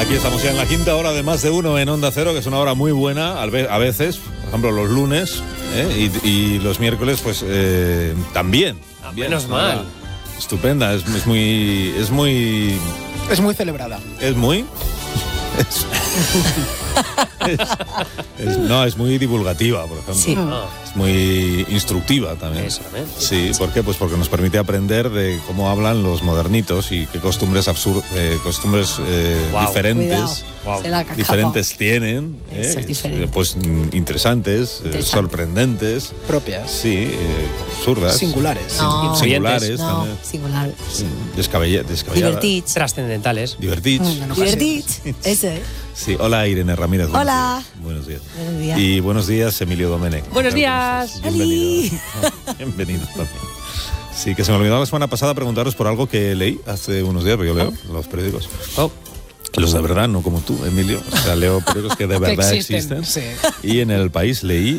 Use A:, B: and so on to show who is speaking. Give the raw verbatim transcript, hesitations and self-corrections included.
A: Aquí estamos ya en la quinta hora de Más de Uno en Onda Cero, que es una hora muy buena, a veces, por ejemplo, los lunes, ¿eh? y, y los miércoles, pues eh, también. también
B: Menos mal.
A: Estupenda, es, es muy... Es muy...
C: Es muy celebrada.
A: Es muy... Es, es, es, no, es muy divulgativa, por ejemplo.
D: Sí.
A: Es muy instructiva también.
B: Eso también.
A: Sí, ¿por qué? Pues porque nos permite aprender de cómo hablan los modernitos y qué costumbres absurdas, eh, costumbres eh,
B: Wow.
A: diferentes,
B: Wow.
D: Se la cacapa.
A: diferentes tienen, eh,
D: Eso es diferente.
A: pues mm, interesantes, eh,
D: Interesante.
A: sorprendentes,
C: Propias.
A: sí, eh, absurdas,
C: Singulares.
D: No.
A: singulares,
D: No,
A: también,
D: singular.
A: sí, descabella- descabelladas,
D: Divertits.
B: Trascendentales.
A: divertits.
C: Mm, no.
D: Divertits. Ese, ¿eh?
A: Sí, hola Irene Ramírez. buenos
D: Hola.
A: días. Buenos días.
D: Buenos días.
A: Y buenos días, Emilio Domenech.
B: Buenos
A: ¿Qué tal? ¿Cómo
B: días.
A: estás? Bienvenido. Bienvenido también. Sí, que se me olvidó la semana pasada preguntaros por algo que leí hace unos días, porque yo leo los periódicos.
B: Oh.
A: Los de verdad, no como tú, Emilio. O sea, leo periódicos que de verdad
C: existen,
A: existen.
C: sí.
A: Y en El País leí